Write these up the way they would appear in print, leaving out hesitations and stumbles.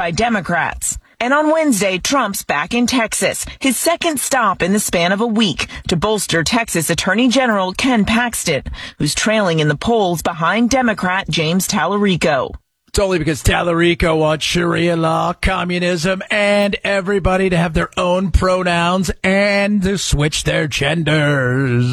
by Democrats. And on Wednesday, Trump's back in Texas, his second stop in the span of a week to bolster Texas Attorney General Ken Paxton, who's trailing in the polls behind Democrat James Tallarico. It's only because Tallarico wants Sharia law, communism, and everybody to have their own pronouns and to switch their genders.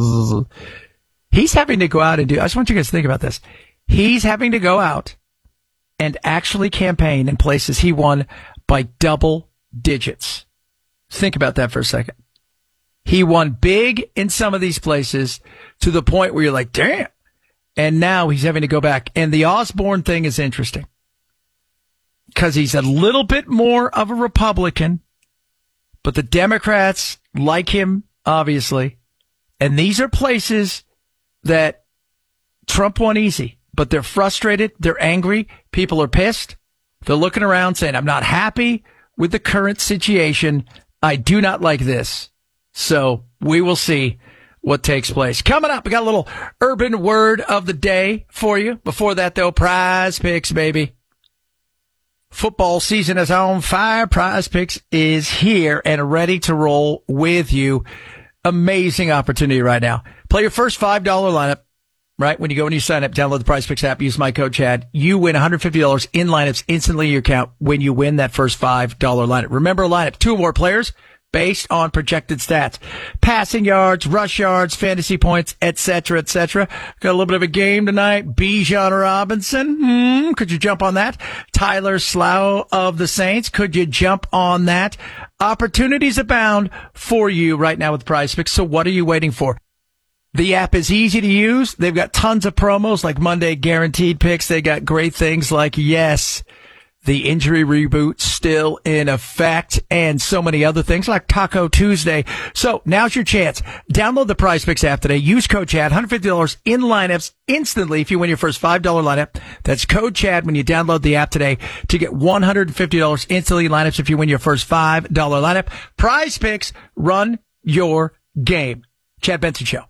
He's having to go out and I just want you guys to think about this. He's having to go out and actually campaign in places he won by double digits. Think about that for a second. He won big in some of these places to the point where you're like, damn. And now he's having to go back. And the Osborne thing is interesting because he's a little bit more of a Republican, but the Democrats like him, obviously. And these are places that Trump won easy, but they're frustrated. They're angry. People are pissed. They're looking around saying, I'm not happy with the current situation. I do not like this. So we will see what takes place. Coming up, we got a little urban word of the day for you. Before that, though, Prize Picks, baby. Football season is on fire. Prize Picks is here and ready to roll with you. Amazing opportunity right now. Play your first $5 lineup. Right? When you sign up, download the Prize Picks app, use my code Chad. You win $150 in lineups instantly in your account when you win that first $5 lineup. Remember a lineup, 2 or more players based on projected stats. Passing yards, rush yards, fantasy points, etc., etc. Got a little bit of a game tonight. Bijan Robinson. Could you jump on that? Tyler Slough of the Saints. Could you jump on that? Opportunities abound for you right now with Prize Picks. So what are you waiting for? The app is easy to use. They've got tons of promos like Monday Guaranteed Picks. They got great things like, yes, the injury reboot still in effect, and so many other things like Taco Tuesday. So now's your chance. Download the Prize Picks app today. Use code Chad, $150 in lineups instantly if you win your first $5 lineup. That's code Chad when you download the app today to get $150 instantly in lineups if you win your first $5 lineup. Prize Picks, run your game. Chad Benson Show.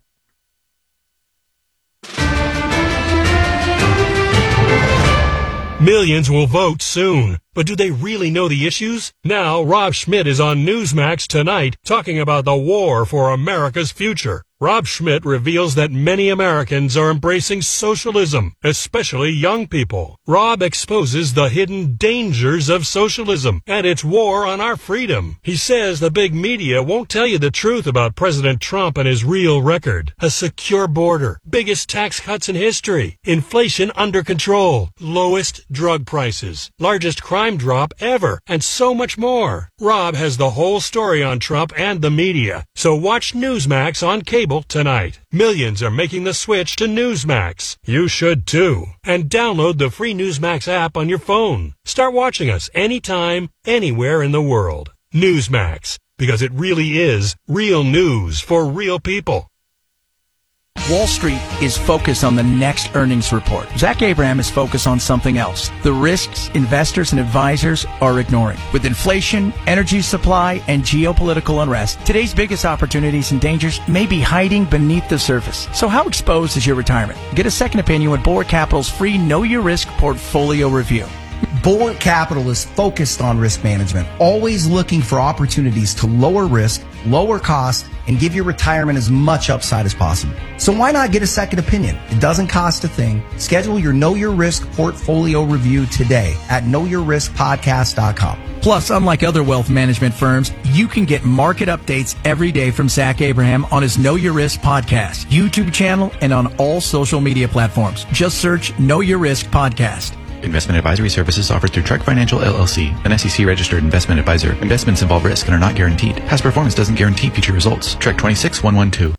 Millions will vote soon, but do they really know the issues? Now, Rob Schmidt is on Newsmax tonight talking about the war for America's future. Rob Schmidt reveals that many Americans are embracing socialism, especially young people. Rob exposes the hidden dangers of socialism and its war on our freedom. He says the big media won't tell you the truth about President Trump and his real record. A secure border, biggest tax cuts in history, inflation under control, lowest drug prices, largest crime drop ever, and so much more. Rob has the whole story on Trump and the media, so watch Newsmax on cable tonight. Millions are making the switch to Newsmax. You should too. And download the free Newsmax app on your phone. Start watching us anytime, anywhere in the world. Newsmax, because it really is real news for real people. Wall Street is focused on the next earnings report. Zach Abraham is focused on something else. The risks investors and advisors are ignoring. With inflation, energy supply, and geopolitical unrest, today's biggest opportunities and dangers may be hiding beneath the surface. So how exposed is your retirement? Get a second opinion with Bulwark Capital's free Know Your Risk portfolio review. Bulwark Capital is focused on risk management, always looking for opportunities to lower risk, lower cost, and give your retirement as much upside as possible. So why not get a second opinion? It doesn't cost a thing. Schedule your Know Your Risk portfolio review today at knowyourriskpodcast.com. Plus, unlike other wealth management firms, you can get market updates every day from Zach Abraham on his Know Your Risk podcast, YouTube channel, and on all social media platforms. Just search Know Your Risk Podcast. Investment advisory services offered through Trek Financial LLC, an SEC-registered investment advisor. Investments involve risk and are not guaranteed. Past performance doesn't guarantee future results. Trek 26112.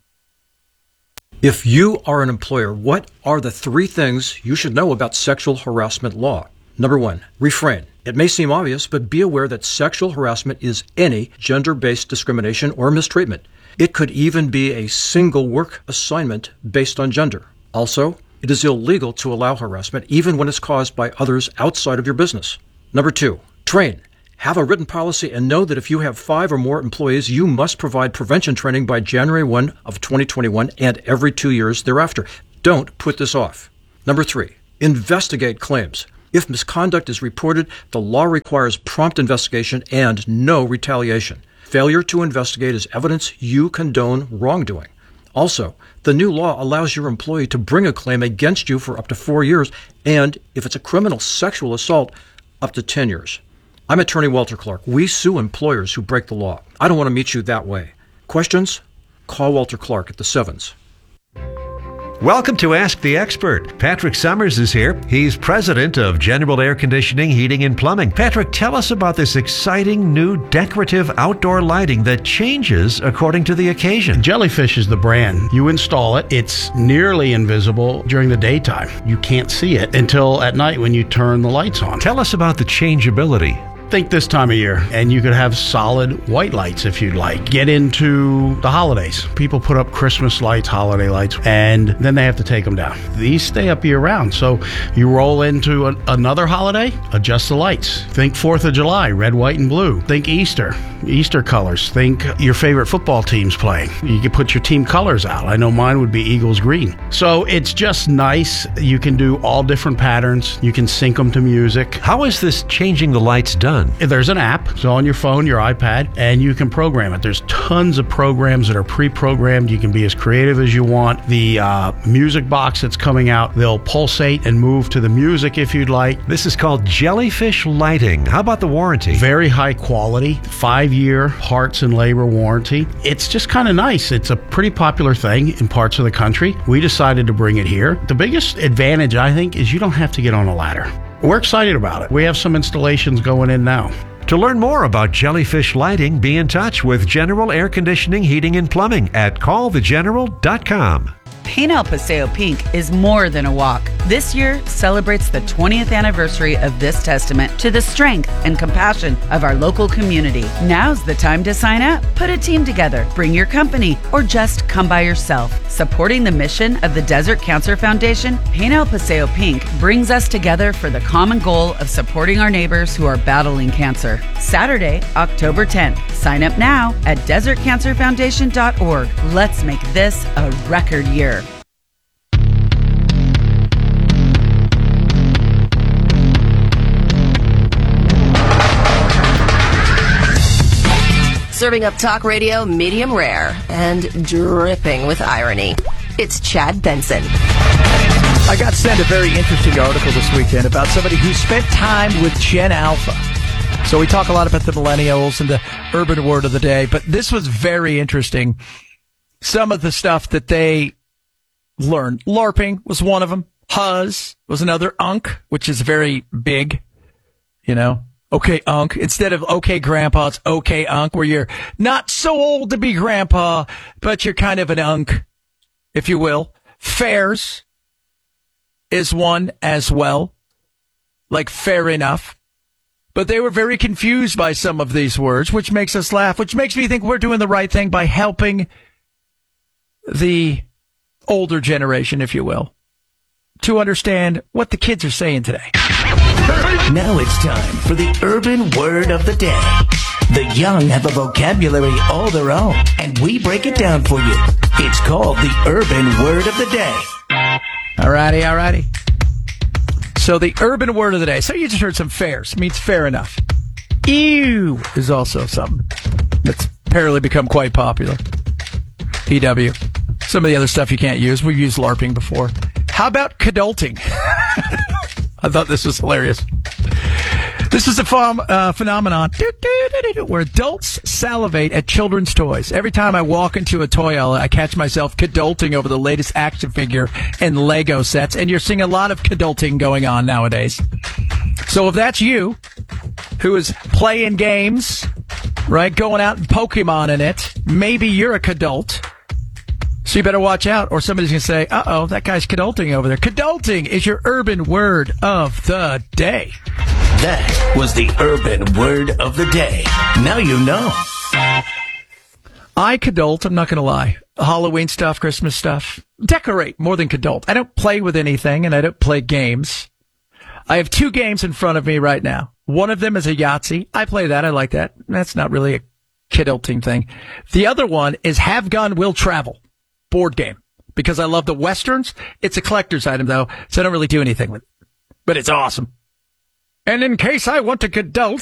If you are an employer, what are the 3 things you should know about sexual harassment law? Number 1, refrain. It may seem obvious, but be aware that sexual harassment is any gender-based discrimination or mistreatment. It could even be a single work assignment based on gender. Also, it is illegal to allow harassment even when it's caused by others outside of your business. Number 2, train. Have a written policy and know that if you have 5 or more employees, you must provide prevention training by January 1 of 2021 and every 2 years thereafter. Don't put this off. Number 3, investigate claims. If misconduct is reported, the law requires prompt investigation and no retaliation. Failure to investigate is evidence you condone wrongdoing. Also, the new law allows your employee to bring a claim against you for up to 4 years, and if it's a criminal sexual assault, up to 10 years. I'm attorney Walter Clark. We sue employers who break the law. I don't want to meet you that way. Questions? Call Walter Clark at the 7s. Welcome to Ask the Expert. Patrick Summers is here. He's president of General Air Conditioning, Heating, and Plumbing. Patrick, tell us about this exciting new decorative outdoor lighting that changes according to the occasion. Jellyfish is the brand. You install it. It's nearly invisible during the daytime. You can't see it until at night when you turn the lights on. Tell us about the changeability. Think this time of year, and you could have solid white lights if you'd like. Get into the holidays. People put up Christmas lights, holiday lights, and then they have to take them down. These stay up year round, so you roll into another holiday, adjust the lights. Think 4th of July, red, white, and blue. Think Easter colors. Think your favorite football team's playing. You can put your team colors out. I know mine would be Eagles green. So it's just nice. You can do all different patterns. You can sync them to music. How is this changing the lights done? There's an app, so on your phone, your iPad, and you can program it. There's tons of programs that are pre-programmed. You can be as creative as you want. The music box that's coming out, they'll pulsate and move to the music if you'd like. This is called Jellyfish Lighting. How about the warranty? Very high quality, 5-year parts and labor warranty. It's just kind of nice. It's a pretty popular thing in parts of the country. We decided to bring it here. The biggest advantage, I think, is you don't have to get on a ladder. We're excited about it. We have some installations going in now. To learn more about Jellyfish Lighting, be in touch with General Air Conditioning, Heating, and Plumbing at callthegeneral.com. Paint El Paseo Pink is more than a walk. This year celebrates the 20th anniversary of this testament to the strength and compassion of our local community. Now's the time to sign up. Put a team together, bring your company, or just come by yourself. Supporting the mission of the Desert Cancer Foundation, Paint El Paseo Pink brings us together for the common goal of supporting our neighbors who are battling cancer. Saturday, October 10th. Sign up now at desertcancerfoundation.org. Let's make this a record year. Serving up talk radio medium rare and dripping with irony. It's Chad Benson. I got sent a very interesting article this weekend about somebody who spent time with Gen Alpha. So we talk a lot about the millennials and the urban word of the day, but this was very interesting. Some of the stuff that they learned. LARPing was one of them. Huzz was another. Unk, which is very big, you know. Okay, Unk. Instead of okay, Grandpa, it's okay, Unk, where you're not so old to be Grandpa, but you're kind of an Unk, if you will. Fairs is one as well, like fair enough. But they were very confused by some of these words, which makes us laugh, which makes me think we're doing the right thing by helping the older generation, if you will, to understand what the kids are saying today. Now it's time for the urban word of the day. The young have a vocabulary all their own, and we break it down for you. It's called the urban word of the day. Alrighty. So the urban word of the day. So you just heard some fairs. Means fair enough. Ew is also something that's apparently become quite popular. EW. Some of the other stuff you can't use. We've used LARPing before. How about cadulting? I thought this was hilarious. This is a phenomenon where adults salivate at children's toys. Every time I walk into a toy aisle, I catch myself cadulting over the latest action figure and Lego sets, and you're seeing a lot of cadulting going on nowadays. So if that's you, who is playing games, right, going out and Pokemon in it, maybe you're a cadult. So you better watch out, or somebody's going to say, uh-oh, that guy's cadulting over there. Cadulting is your urban word of the day. That was the urban word of the day. Now you know. I cadult, I'm not going to lie. Halloween stuff, Christmas stuff. Decorate more than cadult. I don't play with anything, and I don't play games. I have 2 games in front of me right now. One of them is a Yahtzee. I play that. I like that. That's not really a cadulting thing. The other one is Have Gun Will Travel. Board game, because I love the Westerns. It's a collector's item, though, so I don't really do anything with it. But it's awesome. And in case I want to get dealt